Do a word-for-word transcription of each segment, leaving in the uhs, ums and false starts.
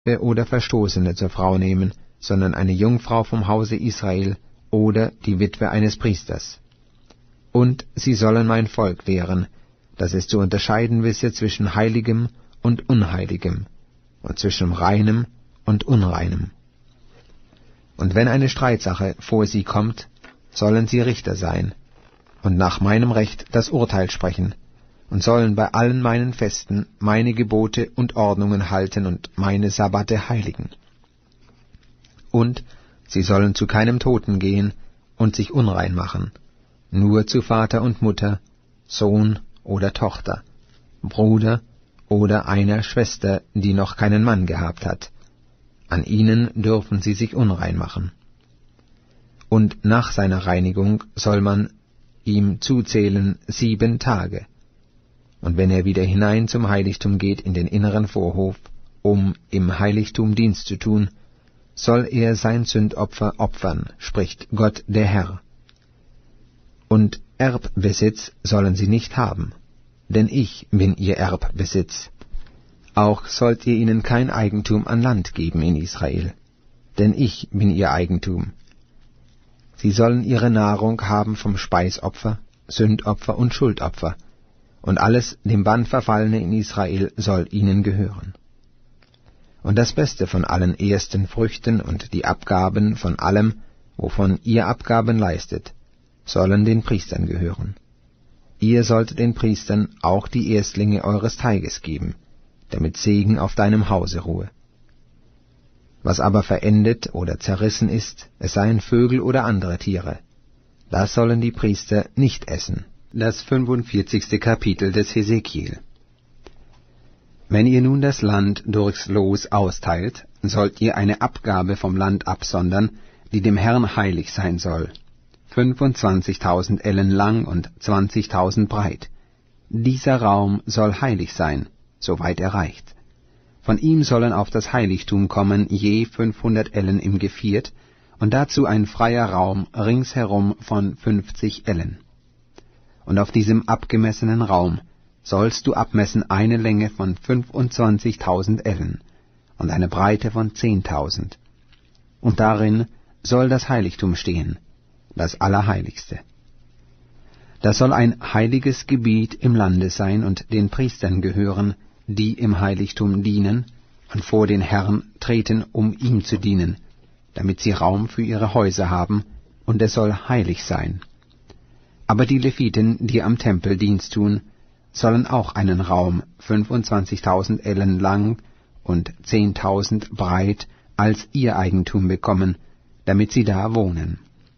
oder Verstoßene zur Frau nehmen, sondern eine Jungfrau vom Hause Israel oder die Witwe eines Priesters. Und sie sollen mein Volk lehren, dass es zu unterscheiden wisse zwischen Heiligem und Unheiligem und zwischen Reinem und Unreinem. Und wenn eine Streitsache vor sie kommt, sollen sie Richter sein und nach meinem Recht das Urteil sprechen und sollen bei allen meinen Festen meine Gebote und Ordnungen halten und meine Sabbate heiligen. Und sie sollen zu keinem Toten gehen und sich unrein machen, nur zu Vater und Mutter, Sohn oder Tochter, Bruder oder einer Schwester, die noch keinen Mann gehabt hat. An ihnen dürfen sie sich unrein machen. Und nach seiner Reinigung soll man ihm zuzählen sieben Tage. Und wenn er wieder hinein zum Heiligtum geht in den inneren Vorhof, um im Heiligtum Dienst zu tun, soll er sein Sündopfer opfern, spricht Gott der Herr. Und Erbbesitz sollen sie nicht haben, denn ich bin ihr Erbbesitz. Auch sollt ihr ihnen kein Eigentum an Land geben in Israel, denn ich bin ihr Eigentum. Sie sollen ihre Nahrung haben vom Speisopfer, Sündopfer und Schuldopfer, und alles dem Bann Verfallene in Israel soll ihnen gehören. Und das Beste von allen ersten Früchten und die Abgaben von allem, wovon ihr Abgaben leistet, sollen den Priestern gehören. Ihr sollt den Priestern auch die Erstlinge eures Teiges geben, damit Segen auf deinem Hause ruhe. Was aber verendet oder zerrissen ist, es seien Vögel oder andere Tiere, das sollen die Priester nicht essen. Das fünfundvierzigste Kapitel des Hesekiel. Wenn ihr nun das Land durchs Los austeilt, sollt ihr eine Abgabe vom Land absondern, die dem Herrn heilig sein soll, fünfundzwanzigtausend Ellen lang und zwanzigtausend breit. Dieser Raum soll heilig sein, soweit er reicht. Von ihm sollen auf das Heiligtum kommen je fünfhundert Ellen im Geviert, und dazu ein freier Raum ringsherum von fünfzig Ellen. Und auf diesem abgemessenen Raum sollst du abmessen eine Länge von fünfundzwanzigtausend Ellen und eine Breite von zehntausend. Und darin soll das Heiligtum stehen, das Allerheiligste. Das soll ein heiliges Gebiet im Lande sein und den Priestern gehören, die im Heiligtum dienen und vor den Herrn treten, um ihm zu dienen, damit sie Raum für ihre Häuser haben, und es soll heilig sein. Aber die Leviten, die am Tempel Dienst tun, sollen auch einen Raum fünfundzwanzigtausend Ellen lang und zehntausend breit als ihr Eigentum bekommen, damit sie da wohnen.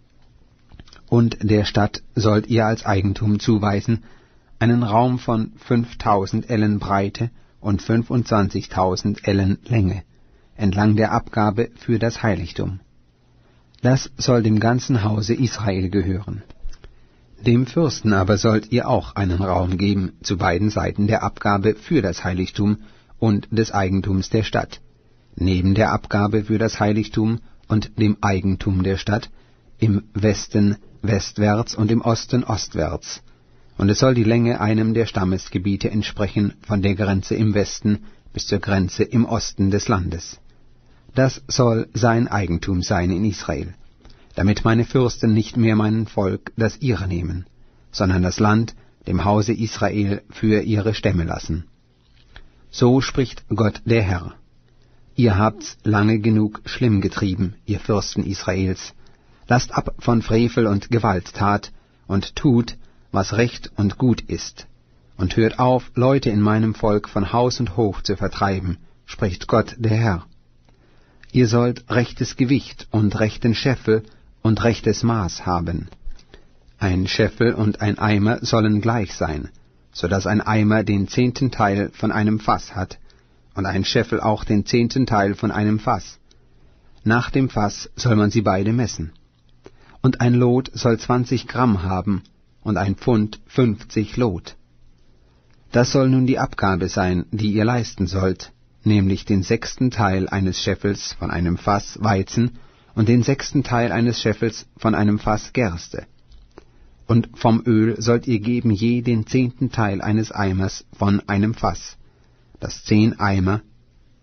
Und der Stadt sollt ihr als Eigentum zuweisen einen Raum von fünftausend Ellen Breite und fünfundzwanzigtausend Ellen Länge, entlang der Abgabe für das Heiligtum. Das soll dem ganzen Hause Israel gehören. Dem Fürsten aber sollt ihr auch einen Raum geben zu beiden Seiten der Abgabe für das Heiligtum und des Eigentums der Stadt, neben der Abgabe für das Heiligtum und dem Eigentum der Stadt, im Westen westwärts und im Osten ostwärts. Und es soll die Länge einem der Stammesgebiete entsprechen, von der Grenze im Westen bis zur Grenze im Osten des Landes. Das soll sein Eigentum sein in Israel, damit meine Fürsten nicht mehr mein Volk das ihre nehmen, sondern das Land dem Hause Israel für ihre Stämme lassen. So spricht Gott der Herr. Ihr habt's lange genug schlimm getrieben, ihr Fürsten Israels. Lasst ab von Frevel und Gewalttat und tut, was recht und gut ist, und hört auf, Leute in meinem Volk von Haus und Hof zu vertreiben, spricht Gott der Herr. Ihr sollt rechtes Gewicht und rechten Scheffel und rechtes Maß haben. Ein Scheffel und ein Eimer sollen gleich sein, so dass ein Eimer den zehnten Teil von einem Fass hat, und ein Scheffel auch den zehnten Teil von einem Fass. Nach dem Fass soll man sie beide messen. Und ein Lot soll zwanzig Gramm haben, und ein Pfund fünfzig Lot. Das soll nun die Abgabe sein, die ihr leisten sollt, nämlich den sechsten Teil eines Scheffels von einem Fass Weizen und den sechsten Teil eines Scheffels von einem Fass Gerste. Und vom Öl sollt ihr geben je den zehnten Teil eines Eimers von einem Fass, das zehn Eimer,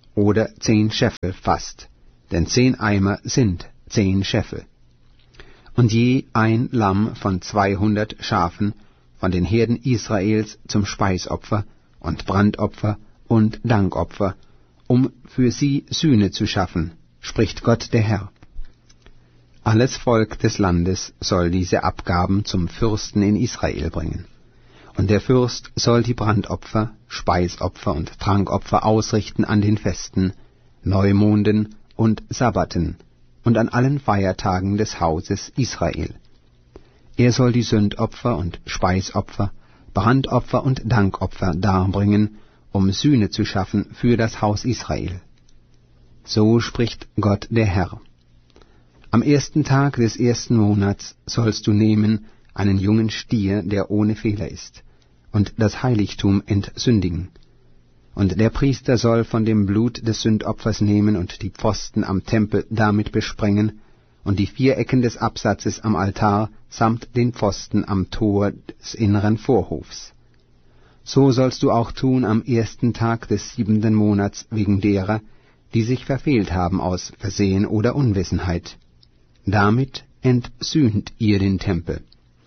oder zehn Scheffel fasst, denn zehn Eimer sind zehn Scheffel. Und je ein Lamm von zweihundert Schafen von den Herden Israels zum Speisopfer und Brandopfer und Dankopfer, um für sie Sühne zu schaffen, spricht Gott der Herr. Alles Volk des Landes soll diese Abgaben zum Fürsten in Israel bringen. Und der Fürst soll die Brandopfer, Speisopfer und Trankopfer ausrichten an den Festen, Neumonden und Sabbaten und an allen Feiertagen des Hauses Israel. Er soll die Sündopfer und Speisopfer, Brandopfer und Dankopfer darbringen, um Sühne zu schaffen für das Haus Israel. So spricht Gott der Herr. Am ersten Tag des ersten Monats sollst du nehmen einen jungen Stier, der ohne Fehler ist, und das Heiligtum entsündigen. Und der Priester soll von dem Blut des Sündopfers nehmen und die Pfosten am Tempel damit besprengen und die vier Ecken des Absatzes am Altar samt den Pfosten am Tor des inneren Vorhofs. So sollst du auch tun am ersten Tag des siebenten Monats wegen derer, die sich verfehlt haben aus Versehen oder Unwissenheit. Damit entsühnt ihr den Tempel.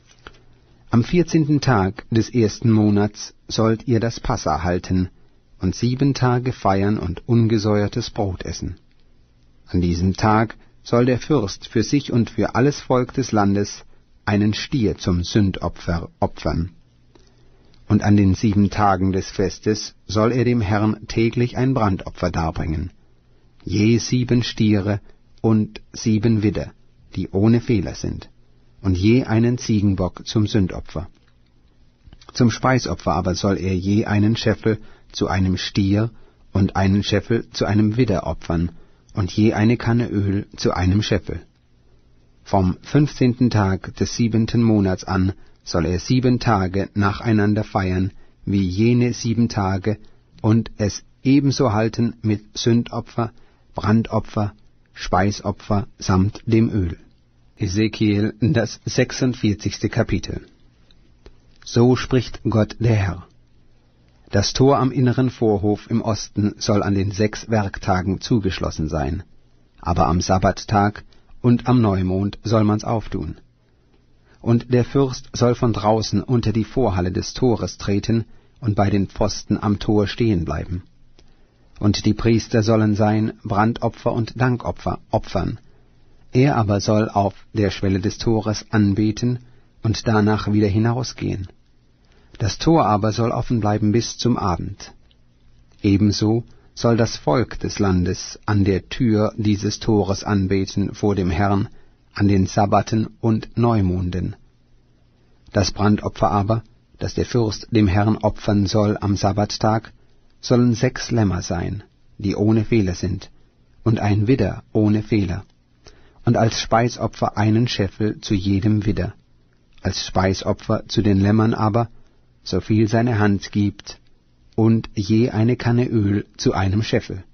Am vierzehnten Tag des ersten Monats sollt ihr das Passa halten und sieben Tage feiern und ungesäuertes Brot essen. An diesem Tag soll der Fürst für sich und für alles Volk des Landes einen Stier zum Sündopfer opfern. Und an den sieben Tagen des Festes soll er dem Herrn täglich ein Brandopfer darbringen, je sieben Stiere und sieben Widder, die ohne Fehler sind, und je einen Ziegenbock zum Sündopfer. Zum Speisopfer aber soll er je einen Scheffel zu einem Stier und einen Scheffel zu einem Widder opfern, und je eine Kanne Öl zu einem Scheffel. Vom fünfzehnten Tag des siebenten Monats an soll er sieben Tage nacheinander feiern, wie jene sieben Tage, und es ebenso halten mit Sündopfer, Brandopfer, Speisopfer samt dem Öl. Ezekiel, das sechsundvierzigste Kapitel. So spricht Gott der Herr. Das Tor am inneren Vorhof im Osten soll an den sechs Werktagen zugeschlossen sein, aber am Sabbattag und am Neumond soll man's auftun. Und der Fürst soll von draußen unter die Vorhalle des Tores treten und bei den Pfosten am Tor stehen bleiben. Und die Priester sollen sein Brandopfer und Dankopfer opfern. Er aber soll auf der Schwelle des Tores anbeten und danach wieder hinausgehen. Das Tor aber soll offen bleiben bis zum Abend. Ebenso soll das Volk des Landes an der Tür dieses Tores anbeten vor dem Herrn an den Sabbaten und Neumonden. Das Brandopfer aber, das der Fürst dem Herrn opfern soll am Sabbattag, sollen sechs Lämmer sein, die ohne Fehler sind, und ein Widder ohne Fehler, und als Speisopfer einen Scheffel zu jedem Widder, als Speisopfer zu den Lämmern aber, so viel seine Hand gibt, und je eine Kanne Öl zu einem Scheffel.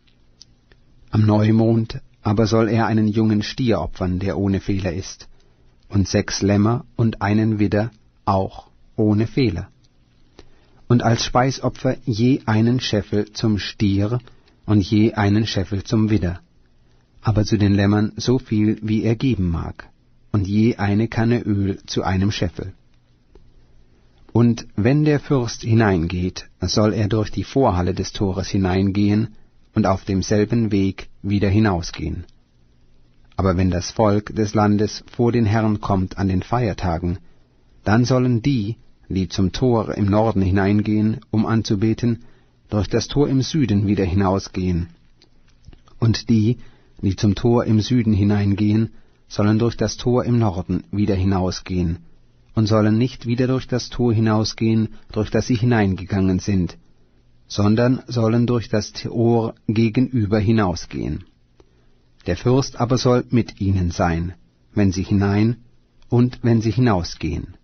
Am Neumond aber soll er einen jungen Stier opfern, der ohne Fehler ist, und sechs Lämmer und einen Widder, auch ohne Fehler. Und als Speisopfer je einen Scheffel zum Stier und je einen Scheffel zum Widder, aber zu den Lämmern so viel, wie er geben mag, und je eine Kanne Öl zu einem Scheffel. Und wenn der Fürst hineingeht, soll er durch die Vorhalle des Tores hineingehen und auf demselben Weg wieder hinausgehen. Aber wenn das Volk des Landes vor den Herrn kommt an den Feiertagen, dann sollen die, die zum Tor im Norden hineingehen, um anzubeten, durch das Tor im Süden wieder hinausgehen. Und die, die zum Tor im Süden hineingehen, sollen durch das Tor im Norden wieder hinausgehen, und sollen nicht wieder durch das Tor hinausgehen, durch das sie hineingegangen sind, sondern sollen durch das Tor gegenüber hinausgehen. Der Fürst aber soll mit ihnen sein, wenn sie hinein und wenn sie hinausgehen.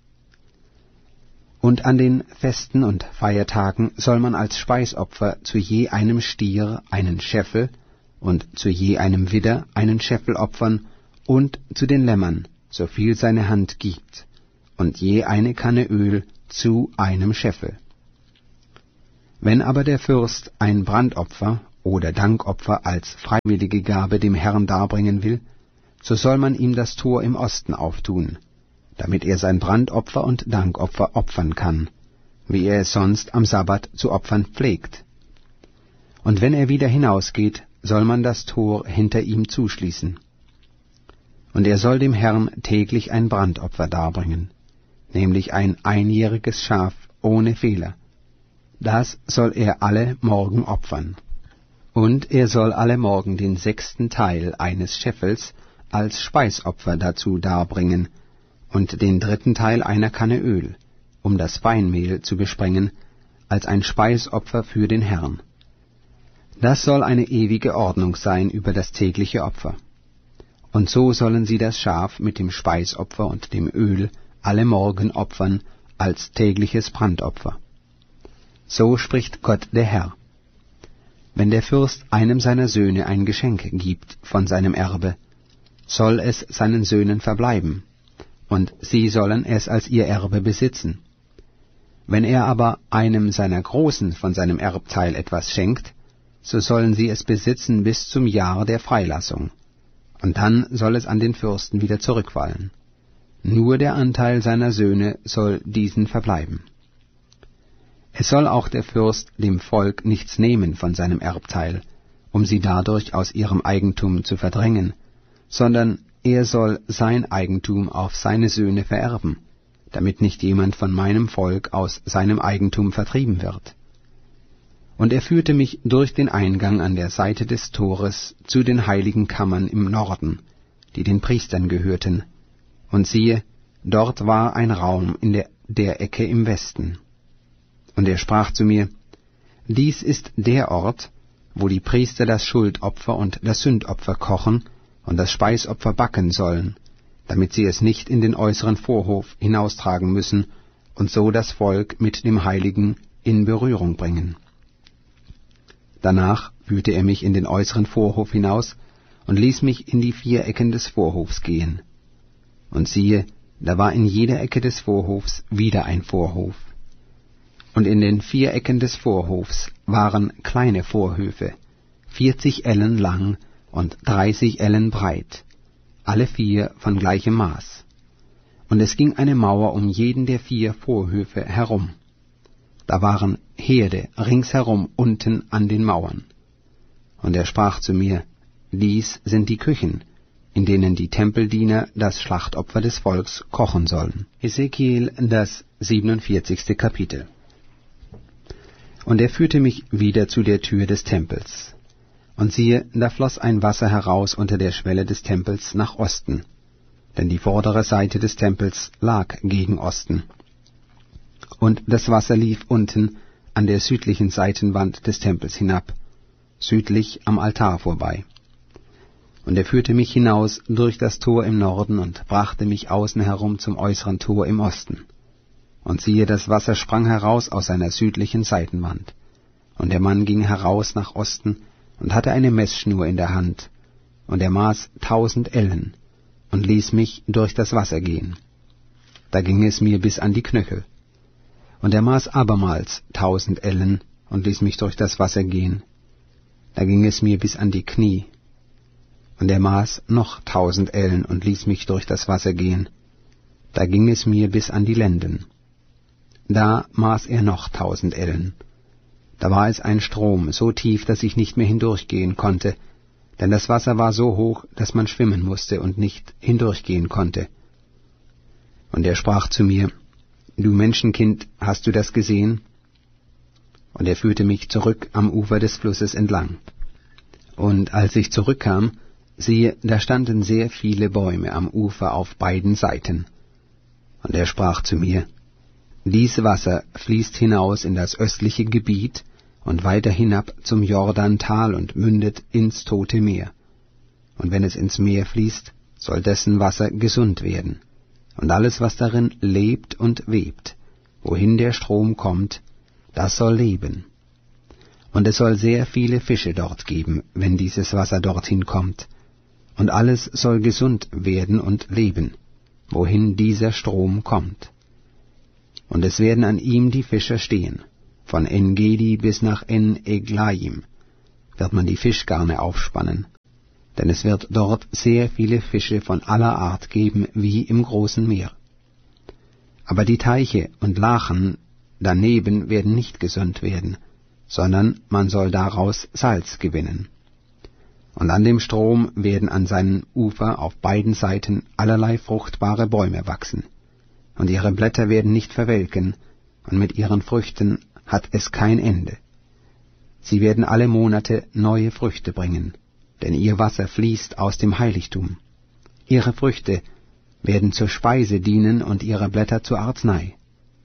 Und an den Festen und Feiertagen soll man als Speisopfer zu je einem Stier einen Scheffel und zu je einem Widder einen Scheffel opfern und zu den Lämmern, so viel seine Hand gibt, und je eine Kanne Öl zu einem Scheffel. Wenn aber der Fürst ein Brandopfer oder Dankopfer als freiwillige Gabe dem Herrn darbringen will, so soll man ihm das Tor im Osten auftun, damit er sein Brandopfer und Dankopfer opfern kann, wie er es sonst am Sabbat zu opfern pflegt. Und wenn er wieder hinausgeht, soll man das Tor hinter ihm zuschließen. Und er soll dem Herrn täglich ein Brandopfer darbringen, nämlich ein einjähriges Schaf ohne Fehler. Das soll er alle Morgen opfern. Und er soll alle Morgen den sechsten Teil eines Scheffels als Speisopfer dazu darbringen und den dritten Teil einer Kanne Öl, um das Weinmehl zu besprengen, als ein Speisopfer für den Herrn. Das soll eine ewige Ordnung sein über das tägliche Opfer. Und so sollen sie das Schaf mit dem Speisopfer und dem Öl alle Morgen opfern als tägliches Brandopfer. So spricht Gott der Herr. Wenn der Fürst einem seiner Söhne ein Geschenk gibt von seinem Erbe, soll es seinen Söhnen verbleiben, und sie sollen es als ihr Erbe besitzen. Wenn er aber einem seiner Großen von seinem Erbteil etwas schenkt, so sollen sie es besitzen bis zum Jahr der Freilassung, und dann soll es an den Fürsten wieder zurückfallen. Nur der Anteil seiner Söhne soll diesen verbleiben. Es soll auch der Fürst dem Volk nichts nehmen von seinem Erbteil, um sie dadurch aus ihrem Eigentum zu verdrängen, sondern er soll sein Eigentum auf seine Söhne vererben, damit nicht jemand von meinem Volk aus seinem Eigentum vertrieben wird. Und er führte mich durch den Eingang an der Seite des Tores zu den heiligen Kammern im Norden, die den Priestern gehörten, und siehe, dort war ein Raum in der, der Ecke im Westen. Und er sprach zu mir, dies ist der Ort, wo die Priester das Schuldopfer und das Sündopfer kochen und das Speisopfer backen sollen, damit sie es nicht in den äußeren Vorhof hinaustragen müssen und so das Volk mit dem Heiligen in Berührung bringen. Danach führte er mich in den äußeren Vorhof hinaus und ließ mich in die vier Ecken des Vorhofs gehen. Und siehe, da war in jeder Ecke des Vorhofs wieder ein Vorhof. Und in den vier Ecken des Vorhofs waren kleine Vorhöfe, vierzig Ellen lang und dreißig Ellen breit, alle vier von gleichem Maß. Und es ging eine Mauer um jeden der vier Vorhöfe herum. Da waren Herde ringsherum unten an den Mauern. Und er sprach zu mir, dies sind die Küchen, in denen die Tempeldiener das Schlachtopfer des Volks kochen sollen. Hesekiel, das siebenundvierzigste Kapitel. Und er führte mich wieder zu der Tür des Tempels. Und siehe, da floss ein Wasser heraus unter der Schwelle des Tempels nach Osten, denn die vordere Seite des Tempels lag gegen Osten. Und das Wasser lief unten an der südlichen Seitenwand des Tempels hinab, südlich am Altar vorbei. Und er führte mich hinaus durch das Tor im Norden und brachte mich außen herum zum äußeren Tor im Osten. Und siehe, das Wasser sprang heraus aus seiner südlichen Seitenwand. Und der Mann ging heraus nach Osten und hatte eine Messschnur in der Hand, und er maß tausend Ellen und ließ mich durch das Wasser gehen. Da ging es mir bis an die Knöchel. Und er maß abermals tausend Ellen und ließ mich durch das Wasser gehen. Da ging es mir bis an die Knie. Und er maß noch tausend Ellen und ließ mich durch das Wasser gehen. Da ging es mir bis an die Lenden. Da maß er noch tausend Ellen. Da war es ein Strom, so tief, dass ich nicht mehr hindurchgehen konnte, denn das Wasser war so hoch, dass man schwimmen musste und nicht hindurchgehen konnte. Und er sprach zu mir, Du Menschenkind, hast du das gesehen? Und er führte mich zurück am Ufer des Flusses entlang. Und als ich zurückkam, siehe, da standen sehr viele Bäume am Ufer auf beiden Seiten. Und er sprach zu mir, Dies Wasser fließt hinaus in das östliche Gebiet und weiter hinab zum Jordantal und mündet ins Tote Meer. Und wenn es ins Meer fließt, soll dessen Wasser gesund werden. Und alles, was darin lebt und webt, wohin der Strom kommt, das soll leben. Und es soll sehr viele Fische dort geben, wenn dieses Wasser dorthin kommt. Und alles soll gesund werden und leben, wohin dieser Strom kommt. Und es werden an ihm die Fischer stehen, von En-Gedi bis nach En-Eglaim, wird man die Fischgarne aufspannen, denn es wird dort sehr viele Fische von aller Art geben wie im großen Meer. Aber die Teiche und Lachen daneben werden nicht gesund werden, sondern man soll daraus Salz gewinnen. Und an dem Strom werden an seinem Ufer auf beiden Seiten allerlei fruchtbare Bäume wachsen, und ihre Blätter werden nicht verwelken, und mit ihren Früchten hat es kein Ende. Sie werden alle Monate neue Früchte bringen, denn ihr Wasser fließt aus dem Heiligtum. Ihre Früchte werden zur Speise dienen und ihre Blätter zur Arznei.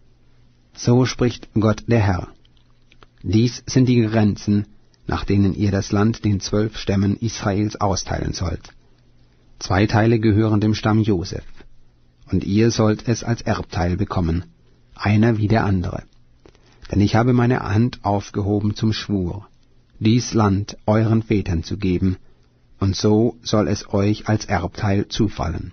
So spricht Gott der Herr. Dies sind die Grenzen, nach denen ihr das Land den zwölf Stämmen Israels austeilen sollt. Zwei Teile gehören dem Stamm Joseph, und ihr sollt es als Erbteil bekommen, einer wie der andere. Denn ich habe meine Hand aufgehoben zum Schwur, dies Land euren Vätern zu geben, und so soll es euch als Erbteil zufallen.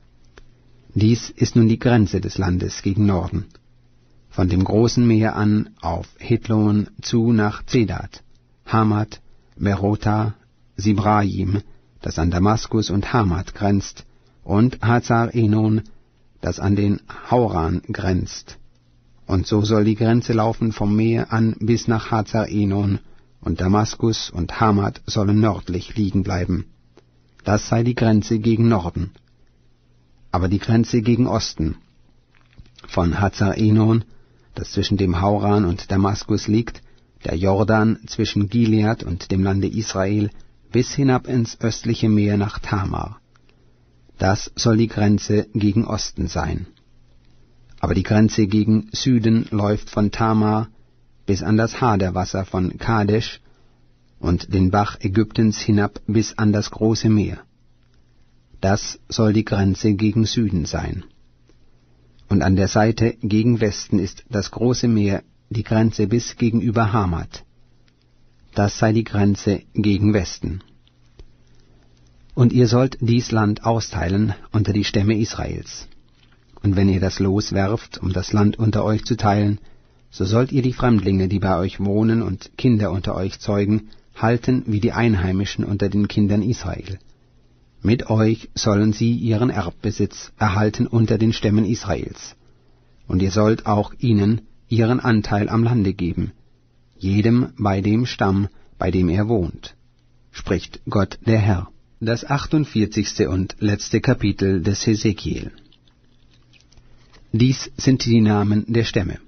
Dies ist nun die Grenze des Landes gegen Norden, von dem großen Meer an auf Hethlon zu nach Zedad, Hamat, Berota, Sibraim, das an Damaskus und Hamat grenzt, und Hazar Enon, das an den Hauran grenzt. Und so soll die Grenze laufen vom Meer an bis nach Hazar Enon, und Damaskus und Hamat sollen nördlich liegen bleiben. Das sei die Grenze gegen Norden. Aber die Grenze gegen Osten, von Hazar Enon, das zwischen dem Hauran und Damaskus liegt, der Jordan zwischen Gilead und dem Lande Israel, bis hinab ins östliche Meer nach Tamar. Das soll die Grenze gegen Osten sein. Aber die Grenze gegen Süden läuft von Tamar bis an das Haderwasser von Kadesh und den Bach Ägyptens hinab bis an das große Meer. Das soll die Grenze gegen Süden sein. Und an der Seite gegen Westen ist das große Meer die Grenze bis gegenüber Hamat. Das sei die Grenze gegen Westen. Und ihr sollt dies Land austeilen unter die Stämme Israels. Und wenn ihr das Los werft, um das Land unter euch zu teilen, so sollt ihr die Fremdlinge, die bei euch wohnen und Kinder unter euch zeugen, halten wie die Einheimischen unter den Kindern Israel. Mit euch sollen sie ihren Erbbesitz erhalten unter den Stämmen Israels. Und ihr sollt auch ihnen ihren Anteil am Lande geben, jedem bei dem Stamm, bei dem er wohnt, spricht Gott der Herr. Das achtundvierzigste und letzte Kapitel des Hesekiel. Dies sind die Namen der Stämme.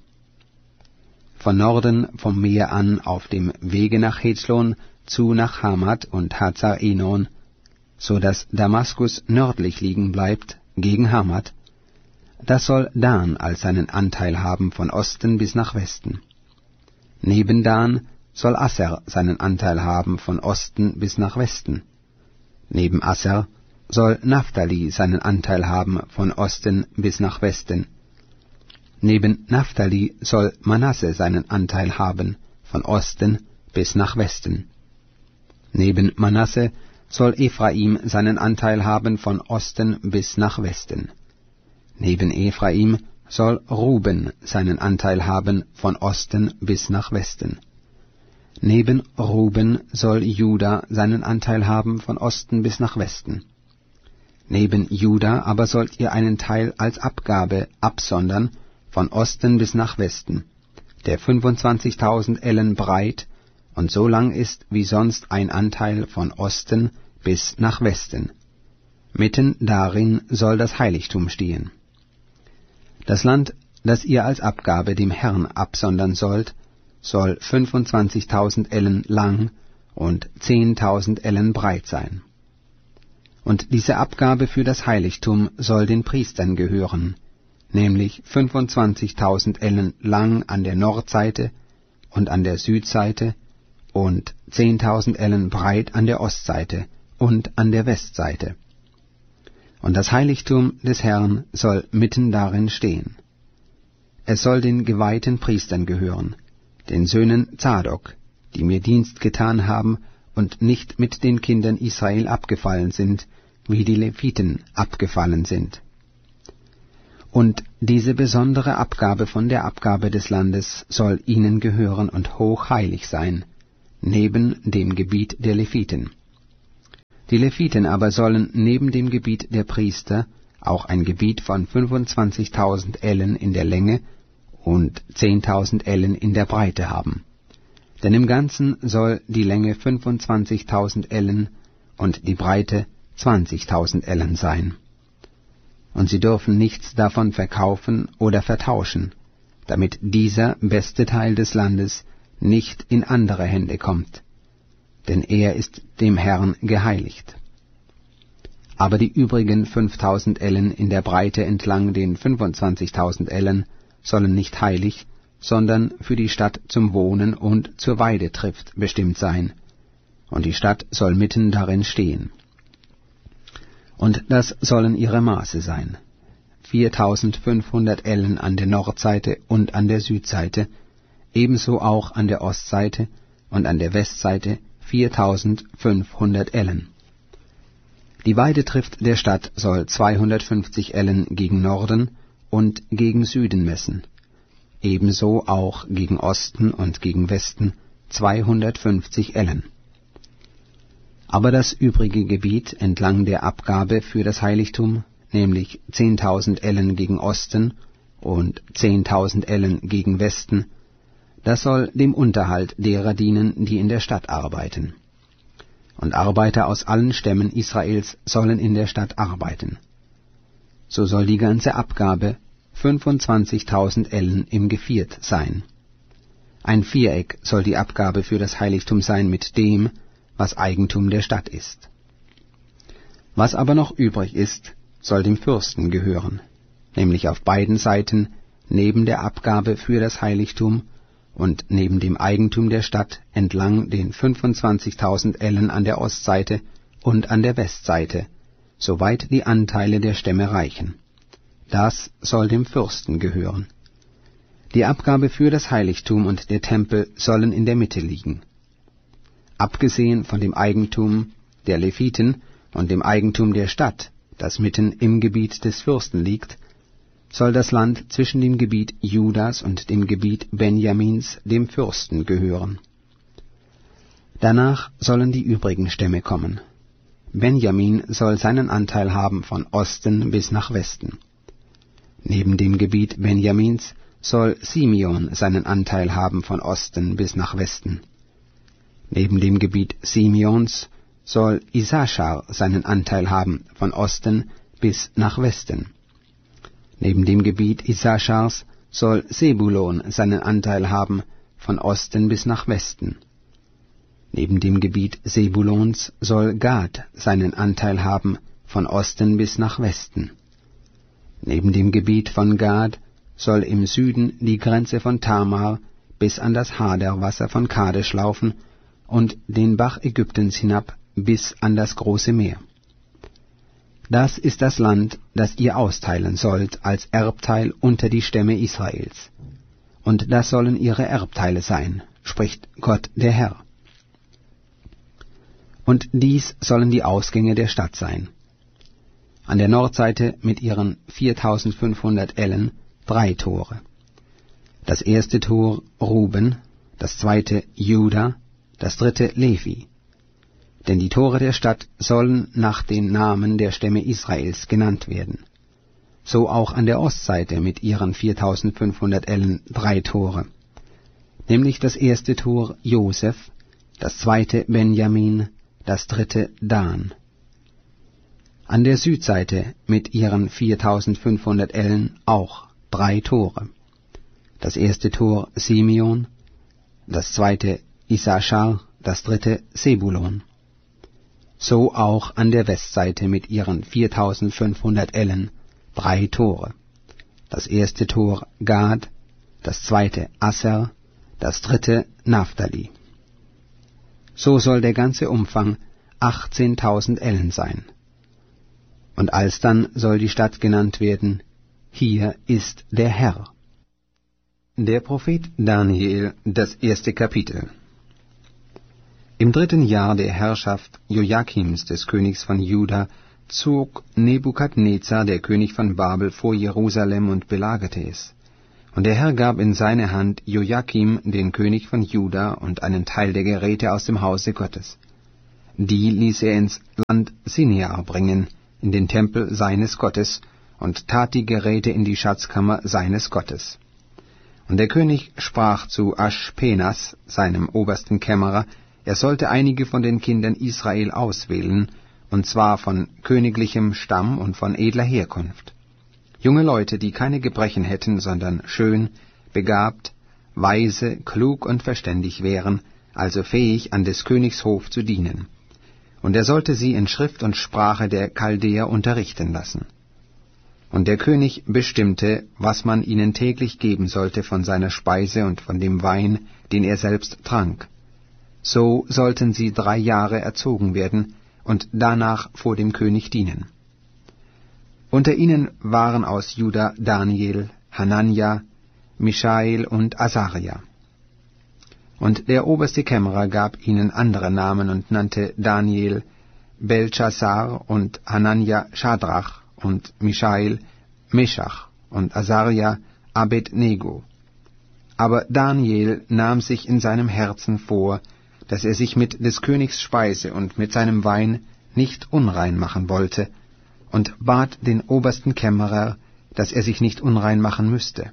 Von Norden vom Meer an auf dem Wege nach Hethlon zu nach Hamat und Hazar Enon, so dass Damaskus nördlich liegen bleibt, gegen Hamat, das soll Dan als seinen Anteil haben von Osten bis nach Westen. Neben Dan soll Asser seinen Anteil haben von Osten bis nach Westen. Neben Asser soll Naphtali seinen Anteil haben von Osten bis nach Westen. Neben Naphtali soll Manasse seinen Anteil haben von Osten bis nach Westen. Neben Manasse soll Ephraim seinen Anteil haben von Osten bis nach Westen. Neben Ephraim soll Ruben seinen Anteil haben von Osten bis nach Westen. Neben Ruben soll Juda seinen Anteil haben von Osten bis nach Westen. Neben Juda aber sollt ihr einen Teil als Abgabe absondern von Osten bis nach Westen, der fünfundzwanzigtausend Ellen breit und so lang ist wie sonst ein Anteil von Osten bis nach Westen. Mitten darin soll das Heiligtum stehen. Das Land, das ihr als Abgabe dem Herrn absondern sollt, soll fünfundzwanzigtausend Ellen lang und zehntausend Ellen breit sein. Und diese Abgabe für das Heiligtum soll den Priestern gehören, nämlich fünfundzwanzigtausend Ellen lang an der Nordseite und an der Südseite und zehntausend Ellen breit an der Ostseite und an der Westseite. Und das Heiligtum des Herrn soll mitten darin stehen. Es soll den geweihten Priestern gehören, den Söhnen Zadok, die mir Dienst getan haben und nicht mit den Kindern Israel abgefallen sind, wie die Leviten abgefallen sind. Und diese besondere Abgabe von der Abgabe des Landes soll ihnen gehören und hochheilig sein, neben dem Gebiet der Leviten. Die Leviten aber sollen neben dem Gebiet der Priester auch ein Gebiet von fünfundzwanzigtausend Ellen in der Länge und zehntausend Ellen in der Breite haben. Denn im Ganzen soll die Länge fünfundzwanzigtausend Ellen und die Breite zwanzigtausend Ellen sein. Und sie dürfen nichts davon verkaufen oder vertauschen, damit dieser beste Teil des Landes nicht in andere Hände kommt, denn er ist dem Herrn geheiligt. Aber die übrigen fünftausend Ellen in der Breite entlang den fünfundzwanzigtausend Ellen sollen nicht heilig, sondern für die Stadt zum Wohnen und zur Weidetrift bestimmt sein, und die Stadt soll mitten darin stehen. Und das sollen ihre Maße sein: viertausendfünfhundert Ellen an der Nordseite und an der Südseite, ebenso auch an der Ostseite und an der Westseite viertausendfünfhundert Ellen. Die Weidetrift der Stadt soll zweihundertfünfzig Ellen gegen Norden und gegen Süden messen, ebenso auch gegen Osten und gegen Westen zweihundertfünfzig Ellen. Aber das übrige Gebiet entlang der Abgabe für das Heiligtum, nämlich zehntausend Ellen gegen Osten und zehntausend Ellen gegen Westen, das soll dem Unterhalt derer dienen, die in der Stadt arbeiten. Und Arbeiter aus allen Stämmen Israels sollen in der Stadt arbeiten. So soll die ganze Abgabe fünfundzwanzigtausend Ellen im Geviert sein. Ein Viereck soll die Abgabe für das Heiligtum sein mit dem, was Eigentum der Stadt ist. Was aber noch übrig ist, soll dem Fürsten gehören, nämlich auf beiden Seiten neben der Abgabe für das Heiligtum und neben dem Eigentum der Stadt entlang den fünfundzwanzigtausend Ellen an der Ostseite und an der Westseite, soweit die Anteile der Stämme reichen. Das soll dem Fürsten gehören. Die Abgabe für das Heiligtum und der Tempel sollen in der Mitte liegen. Abgesehen von dem Eigentum der Leviten und dem Eigentum der Stadt, das mitten im Gebiet des Fürsten liegt, soll das Land zwischen dem Gebiet Judas und dem Gebiet Benjamins dem Fürsten gehören. Danach sollen die übrigen Stämme kommen. Benjamin soll seinen Anteil haben von Osten bis nach Westen. Neben dem Gebiet Benjamins soll Simeon seinen Anteil haben von Osten bis nach Westen. Neben dem Gebiet Simeons soll Issachar seinen Anteil haben von Osten bis nach Westen. Neben dem Gebiet Issachars soll Sebulon seinen Anteil haben von Osten bis nach Westen. Neben dem Gebiet Sebulons soll Gad seinen Anteil haben von Osten bis nach Westen. Neben dem Gebiet von Gad soll im Süden die Grenze von Tamar bis an das Haderwasser von Kadesh laufen und den Bach Ägyptens hinab bis an das große Meer. Das ist das Land, das ihr austeilen sollt als Erbteil unter die Stämme Israels. Und das sollen ihre Erbteile sein, spricht Gott der Herr. Und dies sollen die Ausgänge der Stadt sein. An der Nordseite mit ihren viertausendfünfhundert Ellen drei Tore. Das erste Tor Ruben, das zweite Juda, das dritte Levi. Denn die Tore der Stadt sollen nach den Namen der Stämme Israels genannt werden. So auch an der Ostseite mit ihren viertausendfünfhundert Ellen drei Tore. Nämlich das erste Tor Josef, das zweite Benjamin, das dritte Dan. An der Südseite mit ihren viertausendfünfhundert Ellen auch drei Tore. Das erste Tor Simeon, das zweite Issachar, das dritte Sebulon. So auch an der Westseite mit ihren viertausendfünfhundert Ellen drei Tore. Das erste Tor Gad, das zweite Asser, das dritte Naphtali. So soll der ganze Umfang achtzehntausend Ellen sein. Und alsdann soll die Stadt genannt werden: Hier ist der Herr. Der Prophet Daniel, das erste Kapitel. Im dritten Jahr der Herrschaft Joachims, des Königs von Juda, zog Nebukadnezar, der König von Babel, vor Jerusalem und belagerte es. Und der Herr gab in seine Hand Joachim, den König von Juda, und einen Teil der Geräte aus dem Hause Gottes. Die ließ er ins Land Sinear bringen, in den Tempel seines Gottes, und tat die Geräte in die Schatzkammer seines Gottes. Und der König sprach zu Aschpenas, seinem obersten Kämmerer, er sollte einige von den Kindern Israel auswählen, und zwar von königlichem Stamm und von edler Herkunft. Junge Leute, die keine Gebrechen hätten, sondern schön, begabt, weise, klug und verständig wären, also fähig, an des Königs Hof zu dienen. Und er sollte sie in Schrift und Sprache der Chaldäer unterrichten lassen. Und der König bestimmte, was man ihnen täglich geben sollte von seiner Speise und von dem Wein, den er selbst trank. So sollten sie drei Jahre erzogen werden und danach vor dem König dienen. Unter ihnen waren aus Juda Daniel, Hanania, Mischael und Asaria. Und der oberste Kämmerer gab ihnen andere Namen und nannte Daniel Belshazzar und Hanania Schadrach und Mischael Meschach und Asaria Abednego. Aber Daniel nahm sich in seinem Herzen vor, dass er sich mit des Königs Speise und mit seinem Wein nicht unrein machen wollte, und bat den obersten Kämmerer, dass er sich nicht unrein machen müsste.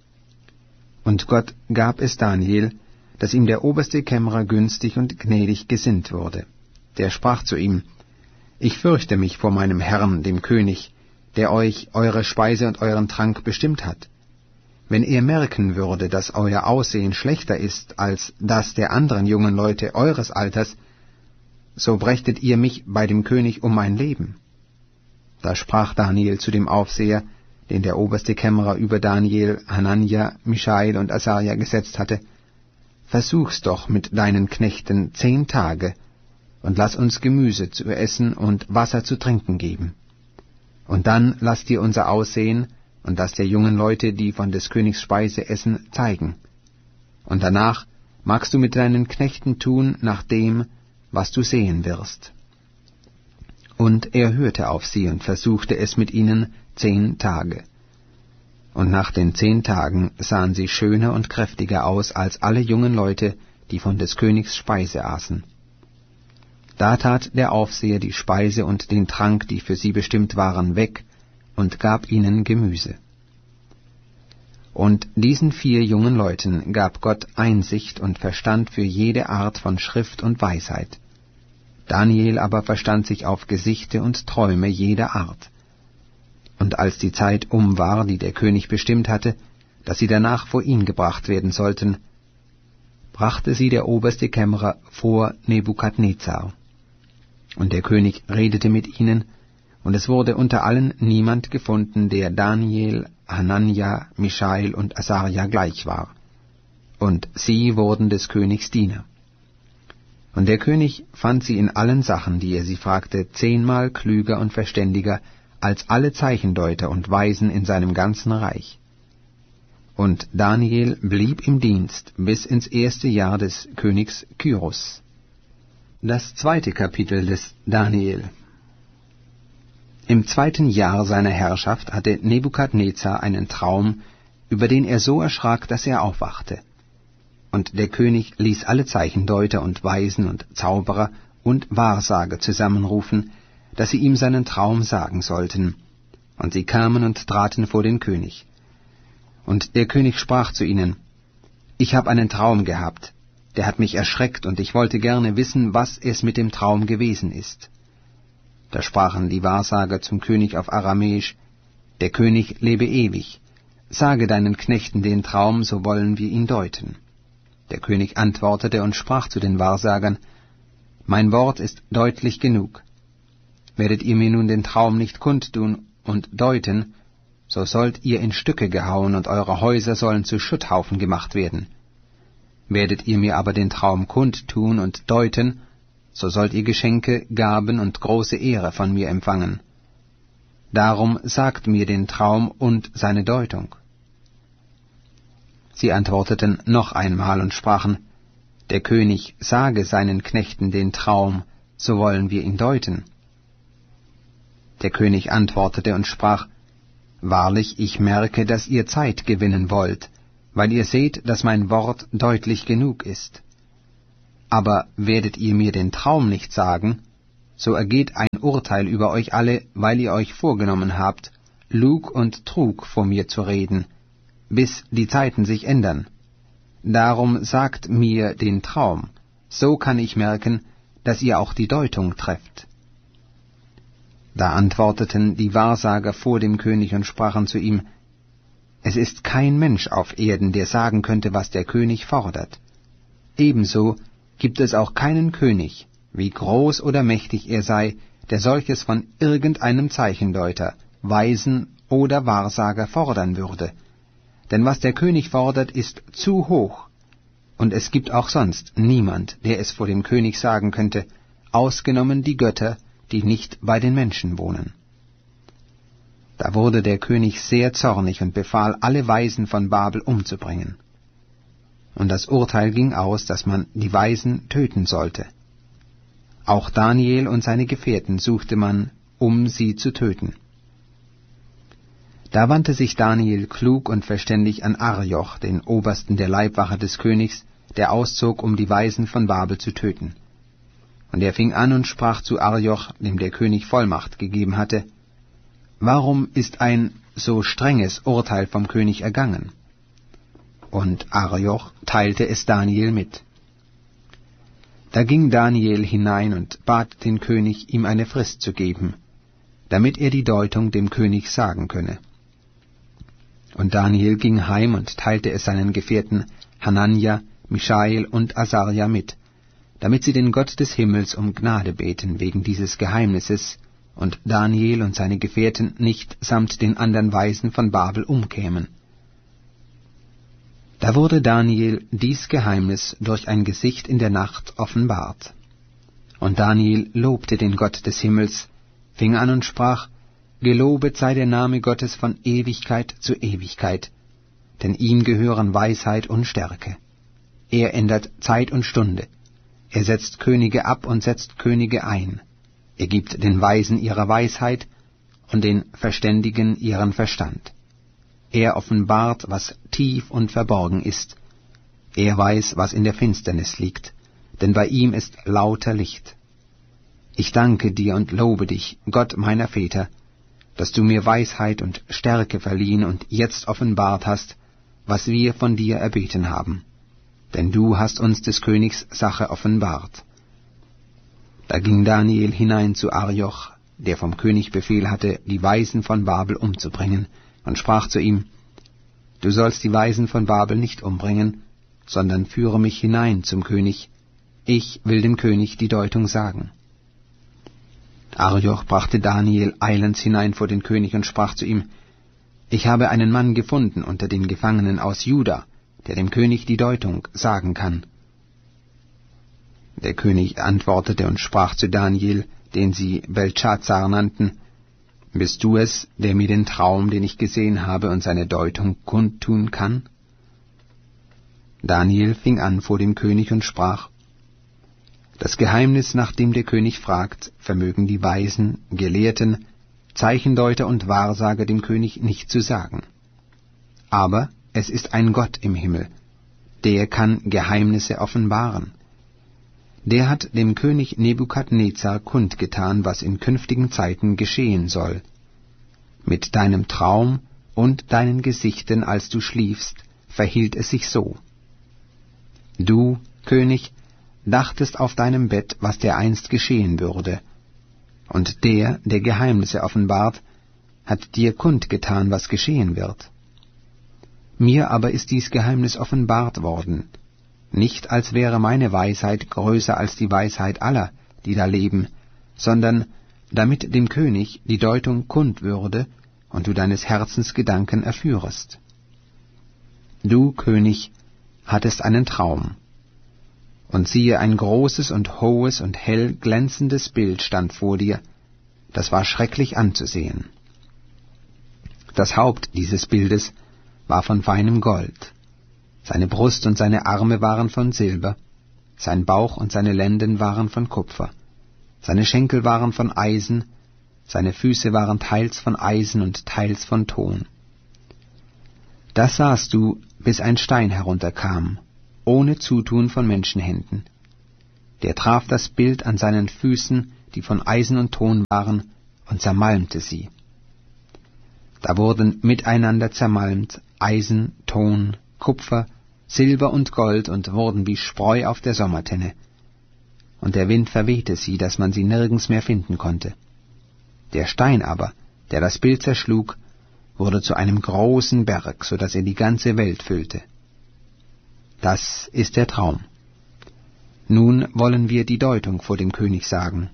Und Gott gab es Daniel, dass ihm der oberste Kämmerer günstig und gnädig gesinnt wurde. Der sprach zu ihm: Ich fürchte mich vor meinem Herrn, dem König, der euch eure Speise und euren Trank bestimmt hat. Wenn er merken würde, dass euer Aussehen schlechter ist als das der anderen jungen Leute eures Alters, so brächtet ihr mich bei dem König um mein Leben. Da sprach Daniel zu dem Aufseher, den der oberste Kämmerer über Daniel, Hanania, Mischael und Asaria gesetzt hatte: Versuch's doch mit deinen Knechten zehn Tage, und lass uns Gemüse zu essen und Wasser zu trinken geben. Und dann lass dir unser Aussehen und das der jungen Leute, die von des Königs Speise essen, zeigen. Und danach magst du mit deinen Knechten tun nach dem, was du sehen wirst. Und er hörte auf sie und versuchte es mit ihnen zehn Tage. Und nach den zehn Tagen sahen sie schöner und kräftiger aus als alle jungen Leute, die von des Königs Speise aßen. Da tat der Aufseher die Speise und den Trank, die für sie bestimmt waren, weg, und gab ihnen Gemüse. Und diesen vier jungen Leuten gab Gott Einsicht und Verstand für jede Art von Schrift und Weisheit. Daniel aber verstand sich auf Gesichte und Träume jeder Art. Und als die Zeit um war, die der König bestimmt hatte, dass sie danach vor ihn gebracht werden sollten, brachte sie der oberste Kämmerer vor Nebukadnezar. Und der König redete mit ihnen, und es wurde unter allen niemand gefunden, der Daniel, Hanania, Mischael und Asaria gleich war. Und sie wurden des Königs Diener. Und der König fand sie in allen Sachen, die er sie fragte, zehnmal klüger und verständiger als alle Zeichendeuter und Weisen in seinem ganzen Reich. Und Daniel blieb im Dienst bis ins erste Jahr des Königs Kyros. Das zweite Kapitel des Daniel. Im zweiten Jahr seiner Herrschaft hatte Nebukadnezar einen Traum, über den er so erschrak, dass er aufwachte. Und der König ließ alle Zeichendeuter und Weisen und Zauberer und Wahrsager zusammenrufen, dass sie ihm seinen Traum sagen sollten. Und sie kamen und traten vor den König. Und der König sprach zu ihnen: Ich habe einen Traum gehabt, der hat mich erschreckt, und ich wollte gerne wissen, was es mit dem Traum gewesen ist. Da sprachen die Wahrsager zum König auf Aramäisch: Der König lebe ewig. Sage deinen Knechten den Traum, so wollen wir ihn deuten. Der König antwortete und sprach zu den Wahrsagern: Mein Wort ist deutlich genug. Werdet ihr mir nun den Traum nicht kundtun und deuten, so sollt ihr in Stücke gehauen, und eure Häuser sollen zu Schutthaufen gemacht werden. Werdet ihr mir aber den Traum kundtun und deuten, so sollt ihr Geschenke, Gaben und große Ehre von mir empfangen. Darum sagt mir den Traum und seine Deutung. Sie antworteten noch einmal und sprachen: Der König sage seinen Knechten den Traum, so wollen wir ihn deuten. Der König antwortete und sprach: Wahrlich, ich merke, dass ihr Zeit gewinnen wollt, weil ihr seht, dass mein Wort deutlich genug ist. Aber werdet ihr mir den Traum nicht sagen, so ergeht ein Urteil über euch alle, weil ihr euch vorgenommen habt, Lug und Trug vor mir zu reden, bis die Zeiten sich ändern. Darum sagt mir den Traum, so kann ich merken, dass ihr auch die Deutung trefft. Da antworteten die Wahrsager vor dem König und sprachen zu ihm, es ist kein Mensch auf Erden, der sagen könnte, was der König fordert. Ebenso gibt es auch keinen König, wie groß oder mächtig er sei, der solches von irgendeinem Zeichendeuter, Weisen oder Wahrsager fordern würde. Denn was der König fordert, ist zu hoch, und es gibt auch sonst niemand, der es vor dem König sagen könnte, ausgenommen die Götter, die nicht bei den Menschen wohnen. Da wurde der König sehr zornig und befahl, alle Weisen von Babel umzubringen. Und das Urteil ging aus, dass man die Weisen töten sollte. Auch Daniel und seine Gefährten suchte man, um sie zu töten. Da wandte sich Daniel klug und verständig an Arioch, den Obersten der Leibwache des Königs, der auszog, um die Weisen von Babel zu töten. Und er fing an und sprach zu Arioch, dem der König Vollmacht gegeben hatte, »Warum ist ein so strenges Urteil vom König ergangen?« Und Arioch teilte es Daniel mit. Da ging Daniel hinein und bat den König, ihm eine Frist zu geben, damit er die Deutung dem König sagen könne. Und Daniel ging heim und teilte es seinen Gefährten Hanania, Michael und Asaria mit, damit sie den Gott des Himmels um Gnade beten wegen dieses Geheimnisses, und Daniel und seine Gefährten nicht samt den anderen Weisen von Babel umkämen. Da wurde Daniel dies Geheimnis durch ein Gesicht in der Nacht offenbart. Und Daniel lobte den Gott des Himmels, fing an und sprach, Gelobet sei der Name Gottes von Ewigkeit zu Ewigkeit, denn ihm gehören Weisheit und Stärke. Er ändert Zeit und Stunde, er setzt Könige ab und setzt Könige ein, er gibt den Weisen ihre Weisheit und den Verständigen ihren Verstand. Er offenbart, was tief und verborgen ist. Er weiß, was in der Finsternis liegt, denn bei ihm ist lauter Licht. Ich danke dir und lobe dich, Gott meiner Väter, dass du mir Weisheit und Stärke verliehen und jetzt offenbart hast, was wir von dir erbeten haben. Denn du hast uns des Königs Sache offenbart. Da ging Daniel hinein zu Arioch, der vom König Befehl hatte, die Weisen von Babel umzubringen, und sprach zu ihm, Du sollst die Weisen von Babel nicht umbringen, sondern führe mich hinein zum König, ich will dem König die Deutung sagen. Arioch brachte Daniel eilends hinein vor den König und sprach zu ihm, Ich habe einen Mann gefunden unter den Gefangenen aus Juda, der dem König die Deutung sagen kann. Der König antwortete und sprach zu Daniel, den sie Beltschazar nannten, Bist du es, der mir den Traum, den ich gesehen habe, und seine Deutung kundtun kann? Daniel fing an vor dem König und sprach, Das Geheimnis, nach dem der König fragt, vermögen die Weisen, Gelehrten, Zeichendeuter und Wahrsager dem König nicht zu sagen. Aber es ist ein Gott im Himmel, der kann Geheimnisse offenbaren. Der hat dem König Nebukadnezar kundgetan, was in künftigen Zeiten geschehen soll. Mit deinem Traum und deinen Gesichten, als du schliefst, verhielt es sich so. Du, König, dachtest auf deinem Bett, was dereinst geschehen würde, und der, der Geheimnisse offenbart, hat dir kundgetan, was geschehen wird. Mir aber ist dies Geheimnis offenbart worden, nicht als wäre meine Weisheit größer als die Weisheit aller, die da leben, sondern damit dem König die Deutung kund würde und du deines Herzens Gedanken erführest. Du, König, hattest einen Traum, und siehe, ein großes und hohes und hell glänzendes Bild stand vor dir, das war schrecklich anzusehen. Das Haupt dieses Bildes war von feinem Gold, seine Brust und seine Arme waren von Silber, sein Bauch und seine Lenden waren von Kupfer, seine Schenkel waren von Eisen, seine Füße waren teils von Eisen und teils von Ton. Das sahst du, bis ein Stein herunterkam, ohne Zutun von Menschenhänden. Der traf das Bild an seinen Füßen, die von Eisen und Ton waren, und zermalmte sie. Da wurden miteinander zermalmt Eisen, Ton, Kupfer, Silber und Gold und wurden wie Spreu auf der Sommertenne. Und der Wind verwehte sie, dass man sie nirgends mehr finden konnte. Der Stein aber, der das Bild zerschlug, wurde zu einem großen Berg, so dass er die ganze Welt füllte. Das ist der Traum. Nun wollen wir die Deutung vor dem König sagen.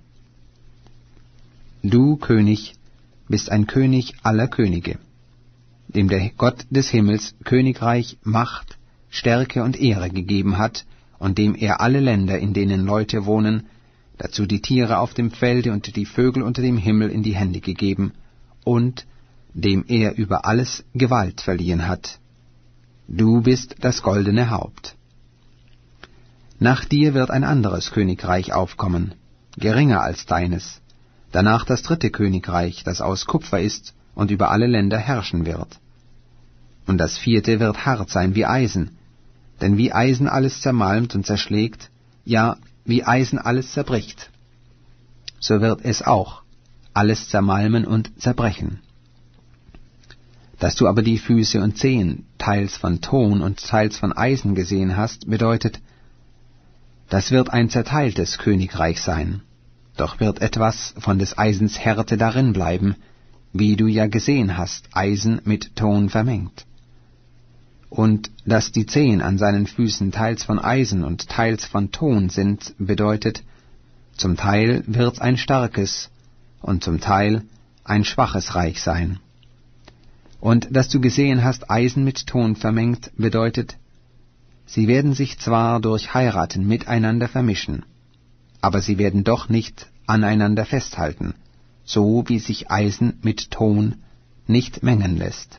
Du, König, bist ein König aller Könige, dem der Gott des Himmels Königreich, Macht, Stärke und Ehre gegeben hat, und dem er alle Länder, in denen Leute wohnen, dazu die Tiere auf dem Felde und die Vögel unter dem Himmel in die Hände gegeben, und dem er über alles Gewalt verliehen hat. Du bist das goldene Haupt. Nach dir wird ein anderes Königreich aufkommen, geringer als deines, danach das dritte Königreich, das aus Kupfer ist und über alle Länder herrschen wird. Und das vierte wird hart sein wie Eisen, denn wie Eisen alles zermalmt und zerschlägt, ja, wie Eisen alles zerbricht, so wird es auch alles zermalmen und zerbrechen. Dass du aber die Füße und Zehen teils von Ton und teils von Eisen gesehen hast, bedeutet, das wird ein zerteiltes Königreich sein, doch wird etwas von des Eisens Härte darin bleiben, wie du ja gesehen hast, Eisen mit Ton vermengt. Und dass die Zehen an seinen Füßen teils von Eisen und teils von Ton sind, bedeutet, zum Teil wird ein starkes und zum Teil ein schwaches Reich sein. Und dass du gesehen hast, Eisen mit Ton vermengt, bedeutet, sie werden sich zwar durch Heiraten miteinander vermischen, aber sie werden doch nicht aneinander festhalten, so wie sich Eisen mit Ton nicht mengen lässt.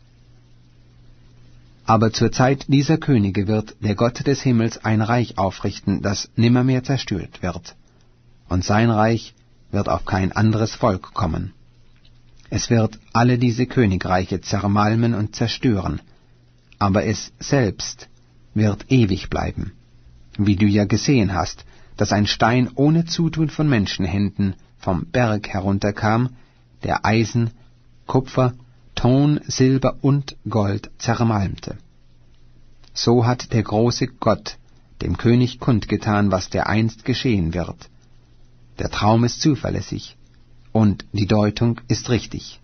Aber zur Zeit dieser Könige wird der Gott des Himmels ein Reich aufrichten, das nimmermehr zerstört wird, und sein Reich wird auf kein anderes Volk kommen. Es wird alle diese Königreiche zermalmen und zerstören, aber es selbst wird ewig bleiben, wie du ja gesehen hast, dass ein Stein ohne Zutun von Menschenhänden vom Berg herunterkam, der Eisen, Kupfer, Ton, Silber und Gold zermalmte. So hat der große Gott dem König kundgetan, was dereinst geschehen wird. Der Traum ist zuverlässig, und die Deutung ist richtig.